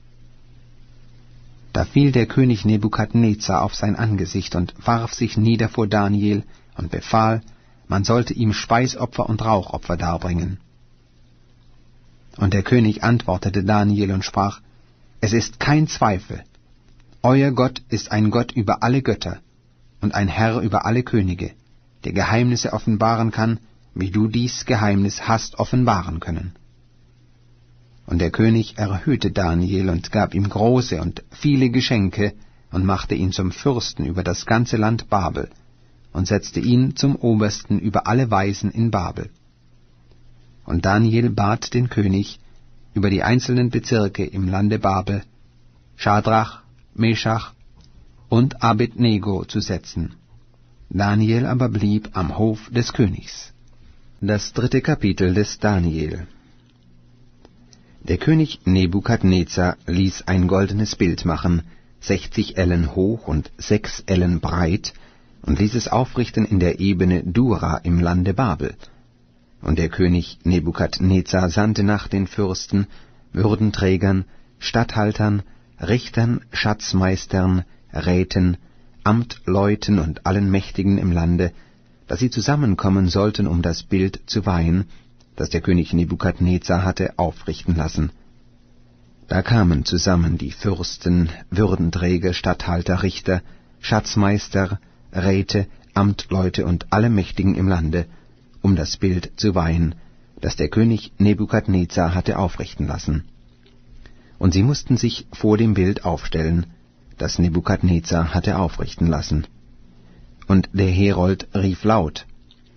Da fiel der König Nebukadnezar auf sein Angesicht und warf sich nieder vor Daniel und befahl, man sollte ihm Speisopfer und Rauchopfer darbringen. Und der König antwortete Daniel und sprach, es ist kein Zweifel, euer Gott ist ein Gott über alle Götter und ein Herr über alle Könige, der Geheimnisse offenbaren kann, wie du dies Geheimnis hast offenbaren können. Und der König erhöhte Daniel und gab ihm große und viele Geschenke und machte ihn zum Fürsten über das ganze Land Babel und setzte ihn zum Obersten über alle Weisen in Babel. Und Daniel bat den König, über die einzelnen Bezirke im Lande Babel Schadrach, Meschach und Abednego zu setzen. Daniel aber blieb am Hof des Königs. Das dritte Kapitel des Daniel. Der König Nebukadnezar ließ ein goldenes Bild machen, sechzig Ellen hoch und sechs Ellen breit, und ließ es aufrichten in der Ebene Dura im Lande Babel. Und der König Nebukadnezar sandte nach den Fürsten, Würdenträgern, Statthaltern, Richtern, Schatzmeistern, Räten, Amtleuten und allen Mächtigen im Lande, dass sie zusammenkommen sollten, um das Bild zu weihen, das der König Nebukadnezar hatte aufrichten lassen. Da kamen zusammen die Fürsten, Würdenträger, Statthalter, Richter, Schatzmeister, Räte, Amtleute und alle Mächtigen im Lande, um das Bild zu weihen, das der König Nebukadnezar hatte aufrichten lassen. Und sie mussten sich vor dem Bild aufstellen, das Nebukadnezar hatte aufrichten lassen. Und der Herold rief laut,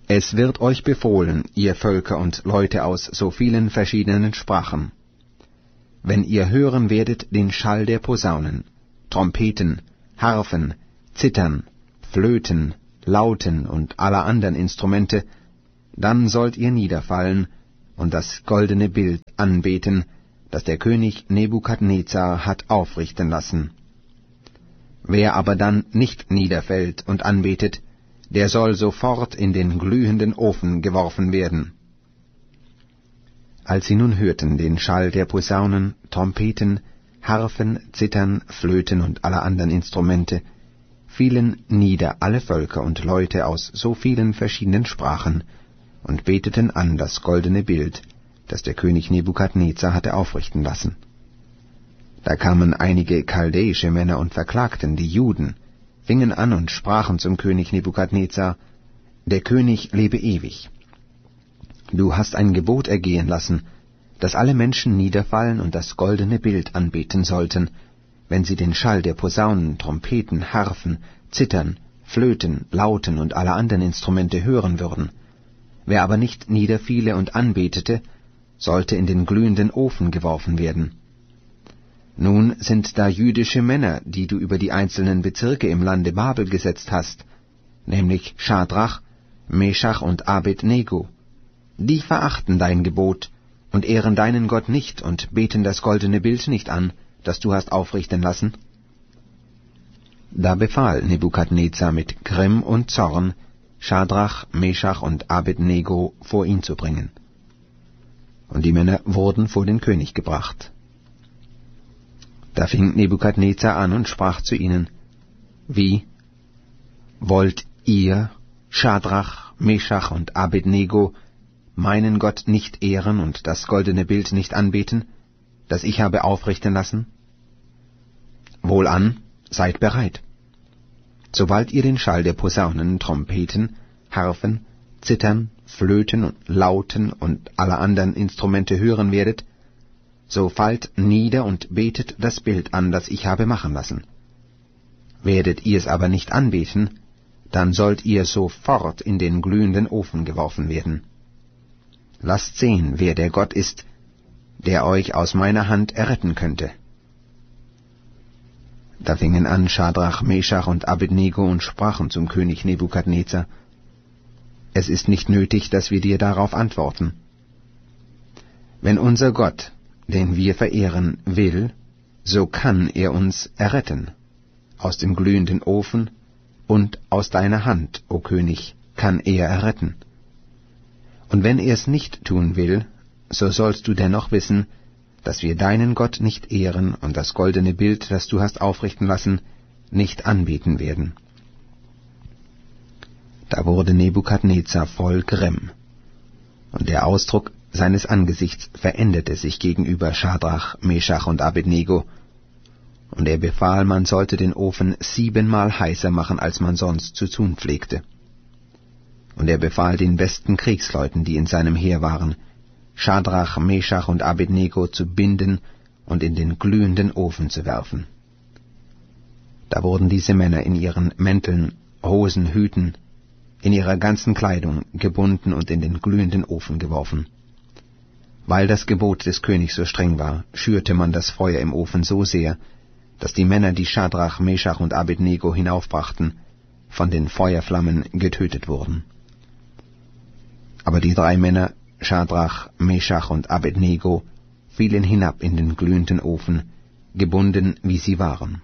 Es wird euch befohlen, ihr Völker und Leute aus so vielen verschiedenen Sprachen, wenn ihr hören werdet den Schall der Posaunen, Trompeten, Harfen, Zithern, Flöten, Lauten und aller anderen Instrumente, dann sollt ihr niederfallen und das goldene Bild anbeten, das der König Nebukadnezar hat aufrichten lassen. Wer aber dann nicht niederfällt und anbetet, der soll sofort in den glühenden Ofen geworfen werden. Als sie nun hörten den Schall der Posaunen, Trompeten, Harfen, Zithern, Flöten und aller anderen Instrumente, fielen nieder alle Völker und Leute aus so vielen verschiedenen Sprachen und beteten an das goldene Bild, das der König Nebukadnezar hatte aufrichten lassen. Da kamen einige chaldäische Männer und verklagten die Juden, fingen an und sprachen zum König Nebukadnezar: Der König lebe ewig. Du hast ein Gebot ergehen lassen, dass alle Menschen niederfallen und das goldene Bild anbeten sollten, wenn sie den Schall der Posaunen, Trompeten, Harfen, Zithern, Flöten, Lauten und aller anderen Instrumente hören würden. Wer aber nicht niederfiele und anbetete, sollte in den glühenden Ofen geworfen werden. Nun sind da jüdische Männer, die du über die einzelnen Bezirke im Lande Babel gesetzt hast, nämlich Schadrach, Meschach und Abednego. Die verachten dein Gebot und ehren deinen Gott nicht und beten das goldene Bild nicht an, das du hast aufrichten lassen. Da befahl Nebukadnezar mit Grimm und Zorn, Schadrach, Meschach und Abednego vor ihn zu bringen. Und die Männer wurden vor den König gebracht. Da fing Nebukadnezar an und sprach zu ihnen: Wie? Wollt ihr, Schadrach, Meschach und Abednego, meinen Gott nicht ehren und das goldene Bild nicht anbeten, das ich habe aufrichten lassen? Wohlan, seid bereit. Sobald ihr den Schall der Posaunen, Trompeten, Harfen, Zithern, Flöten und Lauten und aller anderen Instrumente hören werdet, so fallt nieder und betet das Bild an, das ich habe machen lassen. Werdet ihr es aber nicht anbeten, dann sollt ihr sofort in den glühenden Ofen geworfen werden. Lasst sehen, wer der Gott ist, der euch aus meiner Hand erretten könnte. Da fingen an Schadrach, Meschach und Abednego und sprachen zum König Nebukadnezar: Es ist nicht nötig, dass wir dir darauf antworten. Wenn unser Gott, den wir verehren, will, so kann er uns erretten. Aus dem glühenden Ofen und aus deiner Hand, o König, kann er erretten. Und wenn er es nicht tun will, so sollst du dennoch wissen, dass wir deinen Gott nicht ehren und das goldene Bild, das du hast aufrichten lassen, nicht anbeten werden. Da wurde Nebukadnezar voll Grimm, und der Ausdruck seines Angesichts veränderte sich gegenüber Schadrach, Meschach und Abednego, und er befahl, man sollte den Ofen siebenmal heißer machen, als man sonst zu tun pflegte. Und er befahl den besten Kriegsleuten, die in seinem Heer waren, Schadrach, Meschach und Abednego zu binden und in den glühenden Ofen zu werfen. Da wurden diese Männer in ihren Mänteln, Hosen, Hüten, in ihrer ganzen Kleidung gebunden und in den glühenden Ofen geworfen. Weil das Gebot des Königs so streng war, schürte man das Feuer im Ofen so sehr, dass die Männer, die Schadrach, Meschach und Abednego hinaufbrachten, von den Feuerflammen getötet wurden. Aber die drei Männer, Schadrach, Meschach und Abednego, fielen hinab in den glühenden Ofen, gebunden wie sie waren.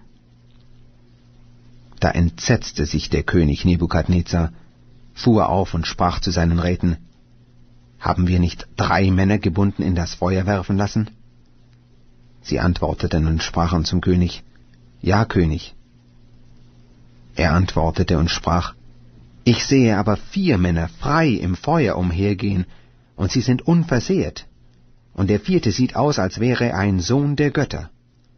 Da entsetzte sich der König Nebukadnezar, fuhr auf und sprach zu seinen Räten: Haben wir nicht drei Männer gebunden in das Feuer werfen lassen? Sie antworteten und sprachen zum König: Ja, König. Er antwortete und sprach: Ich sehe aber vier Männer frei im Feuer umhergehen, und sie sind unversehrt, und der vierte sieht aus, als wäre er ein Sohn der Götter.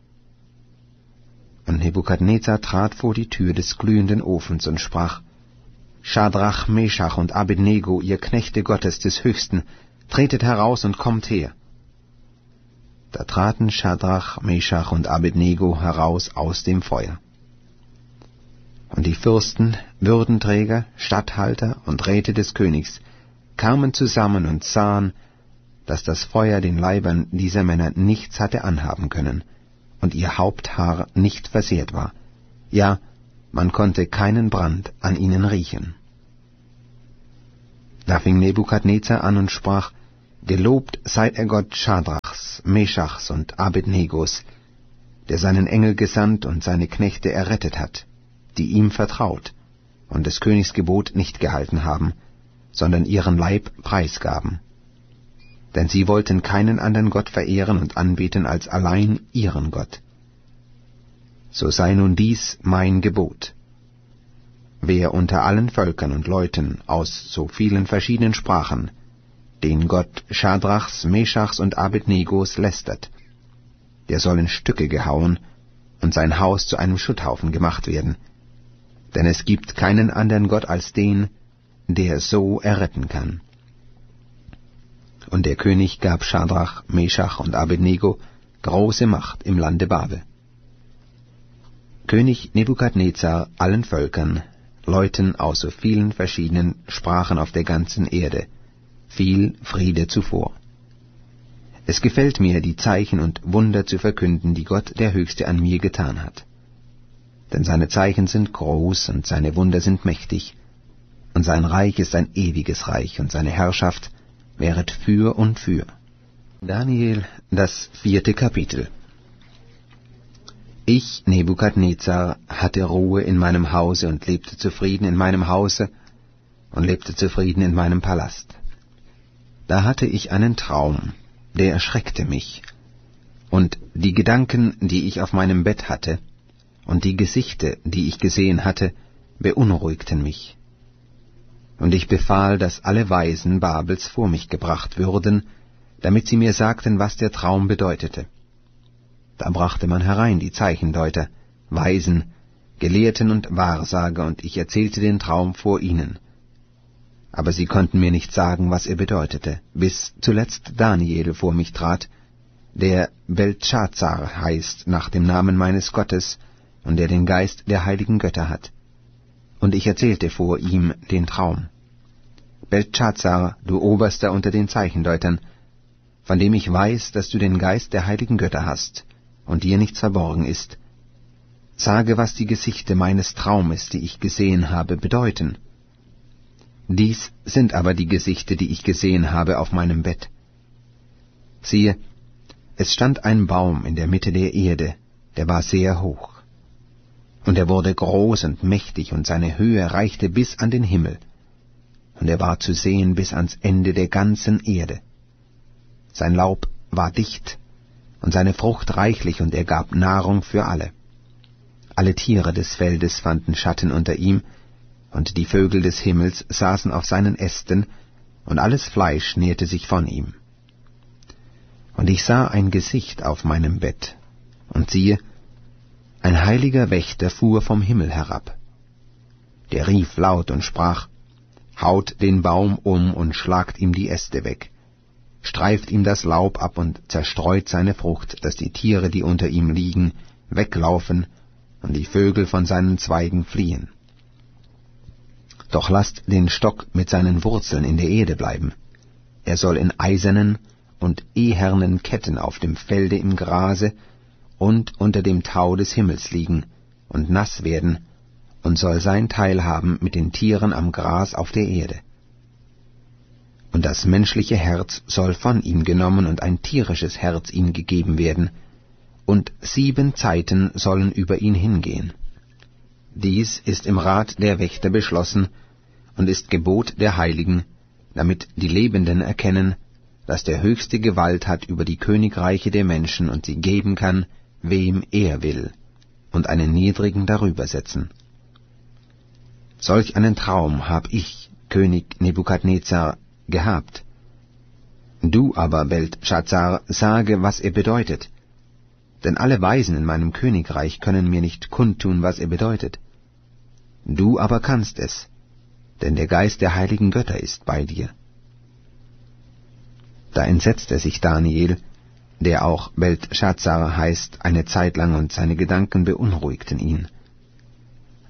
Und Nebukadnezar trat vor die Tür des glühenden Ofens und sprach: Schadrach, Meschach und Abednego, ihr Knechte Gottes des Höchsten, tretet heraus und kommt her. Da traten Schadrach, Meschach und Abednego heraus aus dem Feuer. Und die Fürsten, Würdenträger, Statthalter und Räte des Königs kamen zusammen und sahen, dass das Feuer den Leibern dieser Männer nichts hatte anhaben können und ihr Haupthaar nicht versehrt war. Ja, man konnte keinen Brand an ihnen riechen. Da fing Nebukadnezar an und sprach: Gelobt sei der Gott Schadrachs, Meschachs und Abednegos, der seinen Engel gesandt und seine Knechte errettet hat, die ihm vertraut und des Königs Gebot nicht gehalten haben, sondern ihren Leib preisgaben. Denn sie wollten keinen anderen Gott verehren und anbeten als allein ihren Gott. So sei nun dies mein Gebot. Wer unter allen Völkern und Leuten aus so vielen verschiedenen Sprachen den Gott Schadrachs, Meschachs und Abednegos lästert, der soll in Stücke gehauen und sein Haus zu einem Schutthaufen gemacht werden. Denn es gibt keinen anderen Gott als den, der so erretten kann. Und der König gab Schadrach, Meschach und Abednego große Macht im Lande Babel. König Nebukadnezar allen Völkern, Leuten aus so vielen verschiedenen Sprachen auf der ganzen Erde, viel Friede zuvor. Es gefällt mir, die Zeichen und Wunder zu verkünden, die Gott der Höchste an mir getan hat. Denn seine Zeichen sind groß und seine Wunder sind mächtig, und sein Reich ist ein ewiges Reich, und seine Herrschaft wäret für und für. Daniel, das vierte Kapitel. Ich, Nebukadnezar, hatte Ruhe in meinem Hause und lebte zufrieden in meinem Hause und lebte zufrieden in meinem Palast. Da hatte ich einen Traum, der erschreckte mich, und die Gedanken, die ich auf meinem Bett hatte, und die Gesichter, die ich gesehen hatte, beunruhigten mich. Und ich befahl, dass alle Weisen Babels vor mich gebracht würden, damit sie mir sagten, was der Traum bedeutete. Da brachte man herein die Zeichendeuter, Weisen, Gelehrten und Wahrsager, und ich erzählte den Traum vor ihnen. Aber sie konnten mir nicht sagen, was er bedeutete, bis zuletzt Daniel vor mich trat, der Beltschazar heißt nach dem Namen meines Gottes und der den Geist der heiligen Götter hat. Und ich erzählte vor ihm den Traum. Beltschazar, du Oberster unter den Zeichendeutern, von dem ich weiß, dass du den Geist der heiligen Götter hast und dir nichts verborgen ist, sage, was die Gesichter meines Traumes, die ich gesehen habe, bedeuten. Dies sind aber die Gesichter, die ich gesehen habe auf meinem Bett. Siehe, es stand ein Baum in der Mitte der Erde, der war sehr hoch. Und er wurde groß und mächtig, und seine Höhe reichte bis an den Himmel, und er war zu sehen bis ans Ende der ganzen Erde. Sein Laub war dicht, und seine Frucht reichlich, und er gab Nahrung für alle. Alle Tiere des Feldes fanden Schatten unter ihm, und die Vögel des Himmels saßen auf seinen Ästen, und alles Fleisch nährte sich von ihm. Und ich sah ein Gesicht auf meinem Bett, und siehe, ein heiliger Wächter fuhr vom Himmel herab. Der rief laut und sprach: Haut den Baum um und schlagt ihm die Äste weg, streift ihm das Laub ab und zerstreut seine Frucht, dass die Tiere, die unter ihm liegen, weglaufen und die Vögel von seinen Zweigen fliehen. Doch lasst den Stock mit seinen Wurzeln in der Erde bleiben. Er soll in eisernen und ehernen Ketten auf dem Felde im Grase und unter dem Tau des Himmels liegen und nass werden, und soll sein Teil haben mit den Tieren am Gras auf der Erde. Und das menschliche Herz soll von ihm genommen und ein tierisches Herz ihm gegeben werden, und sieben Zeiten sollen über ihn hingehen. Dies ist im Rat der Wächter beschlossen und ist Gebot der Heiligen, damit die Lebenden erkennen, dass der Höchste Gewalt hat über die Königreiche der Menschen und sie geben kann, wem er will, und einen Niedrigen darüber setzen. Solch einen Traum hab ich, König Nebukadnezar, gehabt. Du aber, Beltschazar, sage, was er bedeutet, denn alle Weisen in meinem Königreich können mir nicht kundtun, was er bedeutet. Du aber kannst es, denn der Geist der heiligen Götter ist bei dir. Da entsetzte sich Daniel, der auch Beltschazar heißt, eine Zeit lang, und seine Gedanken beunruhigten ihn.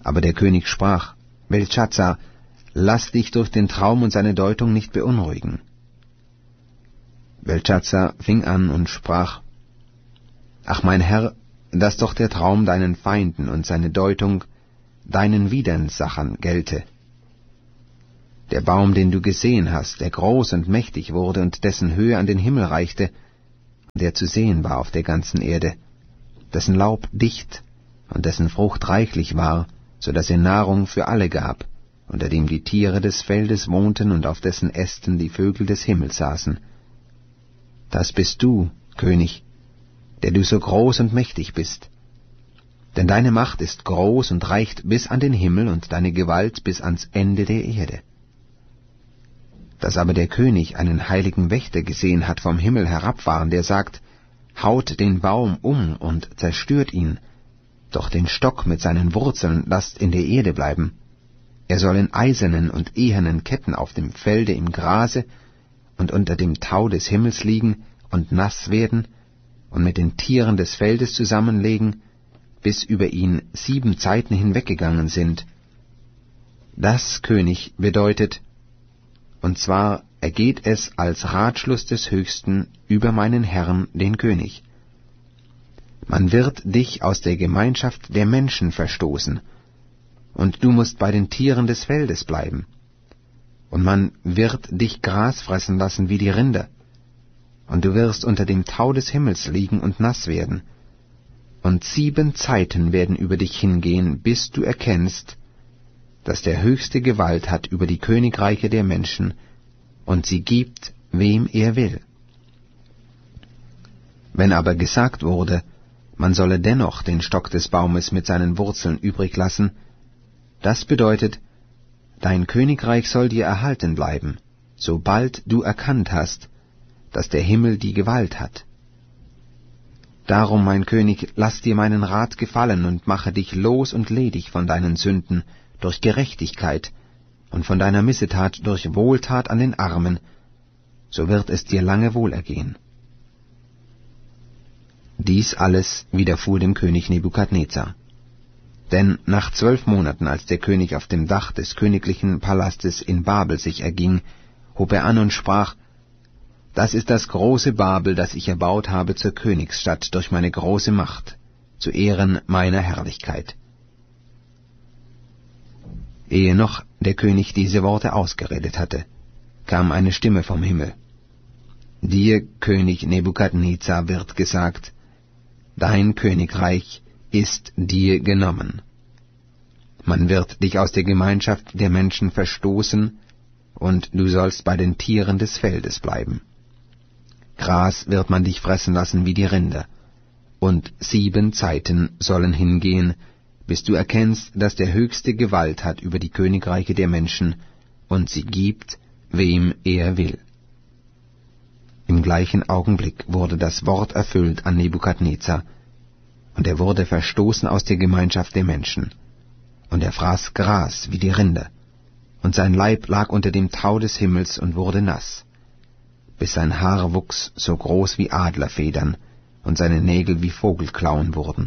Aber der König sprach: Belschazzar, lass dich durch den Traum und seine Deutung nicht beunruhigen. Belschazzar fing an und sprach: Ach mein Herr, dass doch der Traum deinen Feinden und seine Deutung deinen Widersachern gelte. Der Baum, den du gesehen hast, der groß und mächtig wurde und dessen Höhe an den Himmel reichte, der zu sehen war auf der ganzen Erde, dessen Laub dicht und dessen Frucht reichlich war, so dass er Nahrung für alle gab, unter dem die Tiere des Feldes wohnten und auf dessen Ästen die Vögel des Himmels saßen. Das bist du, König, der du so groß und mächtig bist. Denn deine Macht ist groß und reicht bis an den Himmel und deine Gewalt bis ans Ende der Erde. Dass aber der König einen heiligen Wächter gesehen hat vom Himmel herabfahren, der sagt: Haut den Baum um und zerstört ihn, doch den Stock mit seinen Wurzeln lasst in der Erde bleiben. Er soll in eisernen und ehernen Ketten auf dem Felde im Grase und unter dem Tau des Himmels liegen und nass werden und mit den Tieren des Feldes zusammenlegen, bis über ihn sieben Zeiten hinweggegangen sind. Das, König, bedeutet, und zwar ergeht es als Ratschluss des Höchsten über meinen Herrn, den König. Man wird dich aus der Gemeinschaft der Menschen verstoßen, und du musst bei den Tieren des Feldes bleiben. Und man wird dich Gras fressen lassen wie die Rinder, und du wirst unter dem Tau des Himmels liegen und nass werden. Und sieben Zeiten werden über dich hingehen, bis du erkennst, dass der Höchste Gewalt hat über die Königreiche der Menschen, und sie gibt, wem er will. Wenn aber gesagt wurde, man solle dennoch den Stock des Baumes mit seinen Wurzeln übrig lassen, das bedeutet, dein Königreich soll dir erhalten bleiben, sobald du erkannt hast, dass der Himmel die Gewalt hat. Darum, mein König, lass dir meinen Rat gefallen und mache dich los und ledig von deinen Sünden durch Gerechtigkeit und von deiner Missetat durch Wohltat an den Armen, so wird es dir lange wohlergehen. Dies alles widerfuhr dem König Nebukadnezar. Denn nach zwölf Monaten, als der König auf dem Dach des königlichen Palastes in Babel sich erging, hob er an und sprach: Das ist das große Babel, das ich erbaut habe zur Königsstadt durch meine große Macht, zu Ehren meiner Herrlichkeit. Ehe noch der König diese Worte ausgeredet hatte, kam eine Stimme vom Himmel: Dir, König Nebukadnezar, wird gesagt: Dein Königreich ist dir genommen. Man wird dich aus der Gemeinschaft der Menschen verstoßen, und du sollst bei den Tieren des Feldes bleiben. Gras wird man dich fressen lassen wie die Rinder, und sieben Zeiten sollen hingehen, bis du erkennst, dass der Höchste Gewalt hat über die Königreiche der Menschen, und sie gibt, wem er will. Im gleichen Augenblick wurde das Wort erfüllt an Nebukadnezar, und er wurde verstoßen aus der Gemeinschaft der Menschen, und er fraß Gras wie die Rinder, und sein Leib lag unter dem Tau des Himmels und wurde nass, bis sein Haar wuchs so groß wie Adlerfedern, und seine Nägel wie Vogelklauen wurden.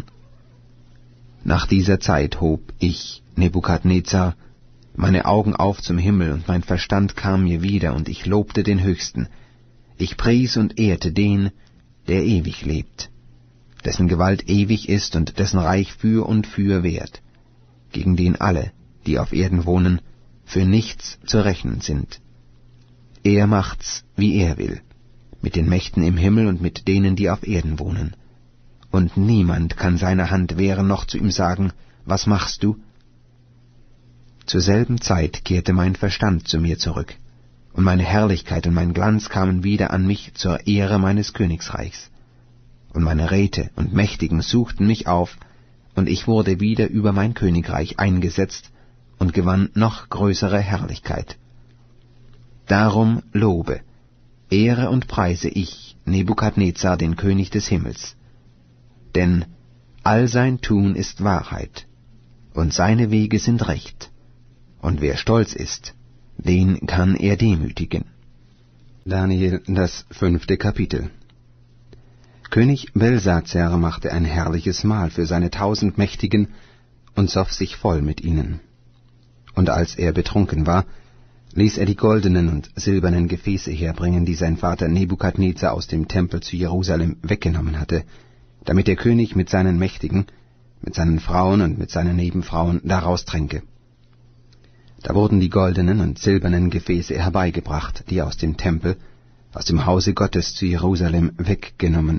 Nach dieser Zeit hob ich, Nebukadnezar, meine Augen auf zum Himmel, und mein Verstand kam mir wieder, und ich lobte den Höchsten. Ich pries und ehrte den, der ewig lebt, dessen Gewalt ewig ist und dessen Reich für und für währt, gegen den alle, die auf Erden wohnen, für nichts zu rechnen sind. Er macht's, wie er will, mit den Mächten im Himmel und mit denen, die auf Erden wohnen. Und niemand kann seine Hand wehren noch zu ihm sagen: Was machst du? Zur selben Zeit kehrte mein Verstand zu mir zurück, und meine Herrlichkeit und mein Glanz kamen wieder an mich zur Ehre meines Königsreichs. Und meine Räte und Mächtigen suchten mich auf, und ich wurde wieder über mein Königreich eingesetzt und gewann noch größere Herrlichkeit. Darum lobe, ehre und preise ich, Nebukadnezar, den König des Himmels. Denn all sein Tun ist Wahrheit, und seine Wege sind recht, und wer stolz ist, den kann er demütigen. Daniel, das fünfte Kapitel. König Belsazar machte ein herrliches Mahl für seine tausend Mächtigen und soff sich voll mit ihnen. Und als er betrunken war, ließ er die goldenen und silbernen Gefäße herbringen, die sein Vater Nebukadnezar aus dem Tempel zu Jerusalem weggenommen hatte, damit der König mit seinen Mächtigen, mit seinen Frauen und mit seinen Nebenfrauen daraus tränke. Da wurden die goldenen und silbernen Gefäße herbeigebracht, die aus dem Tempel, aus dem Hause Gottes zu Jerusalem weggenommen